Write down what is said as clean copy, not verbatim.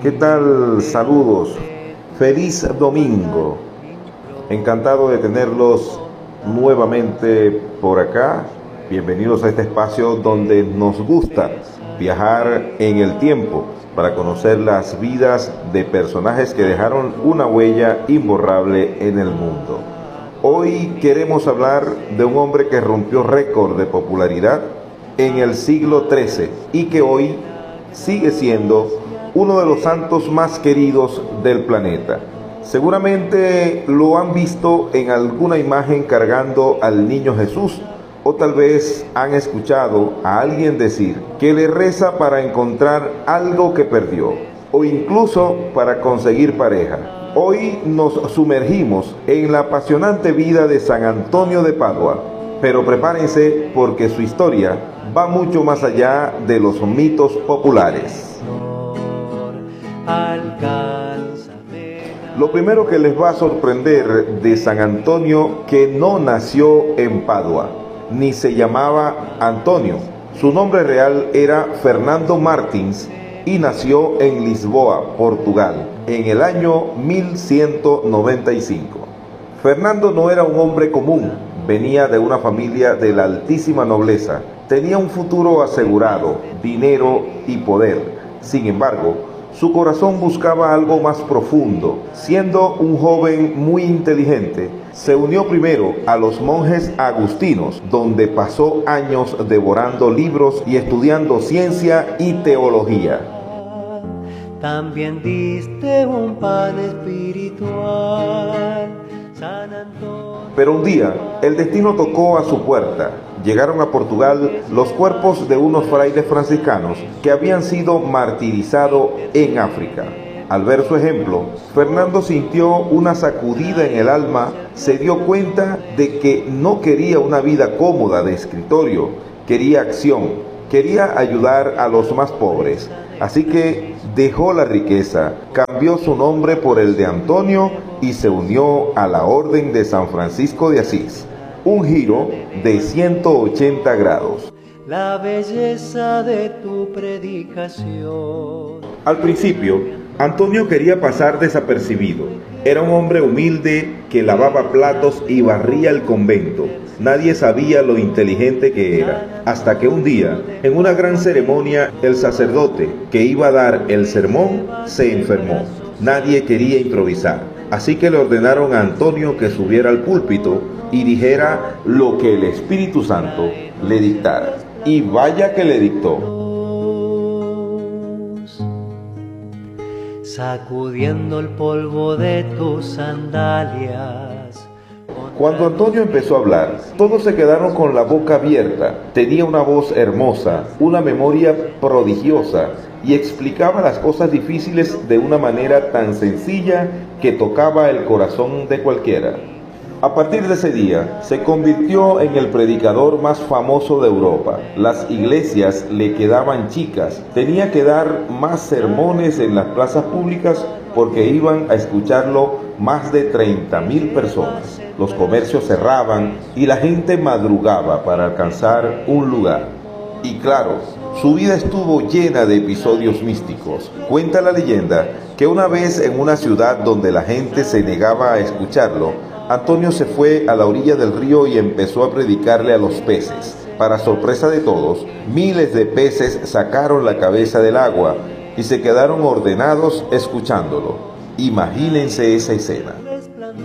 ¿Qué tal? Saludos. Feliz domingo. Encantado de tenerlos nuevamente por acá. Bienvenidos a este espacio donde nos gusta viajar en el tiempo para conocer las vidas de personajes que dejaron una huella imborrable en el mundo. Hoy queremos hablar de un hombre que rompió récord de popularidad en el siglo XIII y que hoy sigue siendo uno de los santos más queridos del planeta. Seguramente lo han visto en alguna imagen cargando al niño Jesús, o tal vez han escuchado a alguien decir que le reza para encontrar algo que perdió, o incluso para conseguir pareja. Hoy nos sumergimos en la apasionante vida de San Antonio de Padua, pero prepárense porque su historia va mucho más allá de los mitos populares. Lo primero que les va a sorprender de San Antonio, que no nació en Padua, ni se llamaba Antonio. Su nombre real era Fernando Martins y nació en Lisboa, Portugal, en el año 1195. Fernando no era un hombre común, venía de una familia de la altísima nobleza, tenía un futuro asegurado, dinero y poder. Sin embargo, su corazón buscaba algo más profundo. Siendo un joven muy inteligente, se unió primero a los monjes agustinos, donde pasó años devorando libros y estudiando ciencia y teología. También diste un pan espiritual, San Antonio. Pero un día, el destino tocó a su puerta. Llegaron a Portugal los cuerpos de unos frailes franciscanos que habían sido martirizados en África. Al ver su ejemplo, Fernando sintió una sacudida en el alma, se dio cuenta de que no quería una vida cómoda de escritorio, quería acción, quería ayudar a los más pobres. Así que dejó la riqueza, cambió su nombre por el de Antonio y se unió a la Orden de San Francisco de Asís. Un giro de 180 grados. La belleza de tu predicación. Al principio, Antonio quería pasar desapercibido. Era un hombre humilde que lavaba platos y barría el convento. Nadie sabía lo inteligente que era, hasta que un día, en una gran ceremonia, el sacerdote que iba a dar el sermón se enfermó. Nadie quería improvisar, así que le ordenaron a Antonio que subiera al púlpito y dijera lo que el Espíritu Santo le dictara. Y vaya que le dictó. Sacudiendo el polvo de tus sandalias. Cuando Antonio empezó a hablar, todos se quedaron con la boca abierta. Tenía una voz hermosa, una memoria prodigiosa y explicaba las cosas difíciles de una manera tan sencilla que tocaba el corazón de cualquiera. A partir de ese día, se convirtió en el predicador más famoso de Europa. Las iglesias le quedaban chicas, tenía que dar más sermones en las plazas públicas porque iban a escucharlo más de 30.000 personas. Los comercios cerraban y la gente madrugaba para alcanzar un lugar. Y claro, su vida estuvo llena de episodios místicos. Cuenta la leyenda que una vez en una ciudad donde la gente se negaba a escucharlo, Antonio se fue a la orilla del río y empezó a predicarle a los peces. Para sorpresa de todos, miles de peces sacaron la cabeza del agua y se quedaron ordenados escuchándolo. Imagínense esa escena.